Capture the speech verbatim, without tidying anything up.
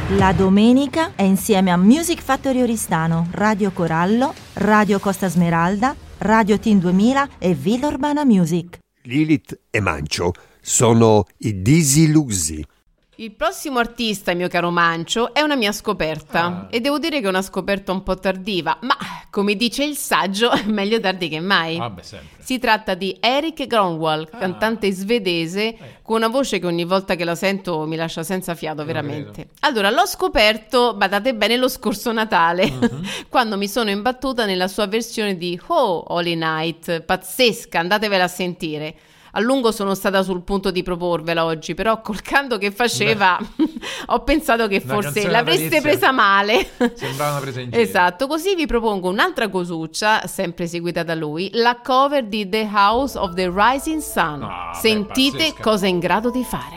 La domenica è insieme a Music Factory Oristano, Radio Corallo, Radio Costa Smeralda, Radio Team duemila e Villa Urbana Music. Lilith e Mancio sono i Disillusi. Il prossimo artista, mio caro Mancio, è una mia scoperta ah. e devo dire che è una scoperta un po' tardiva, ma come dice il saggio, meglio tardi che mai. Ah, beh, sempre. Si tratta di Erik Grönwall, ah. cantante svedese eh. con una voce che ogni volta che la sento mi lascia senza fiato, Io veramente. Allora, l'ho scoperto, badate bene, lo scorso Natale, uh-huh. quando mi sono imbattuta nella sua versione di Oh Holy Night, pazzesca, andatevela a sentire. A lungo sono stata sul punto di proporvela oggi, però col canto che faceva ho pensato che una forse l'avreste presa male. Sembrava una presa in giro. Esatto, così vi propongo un'altra cosuccia, sempre seguita da lui, la cover di The House of the Rising Sun. Ah, Sentite beh, cosa è in grado di fare.